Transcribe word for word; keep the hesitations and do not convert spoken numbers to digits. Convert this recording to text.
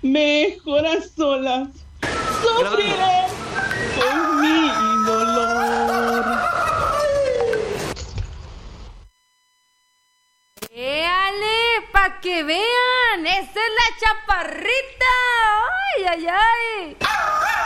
Mejor a solas. Sufriré con mi dolor. ¡Éale! ¡Pa' que vean! ¡Esa es la chaparrita! ¡Ay, ay, ay!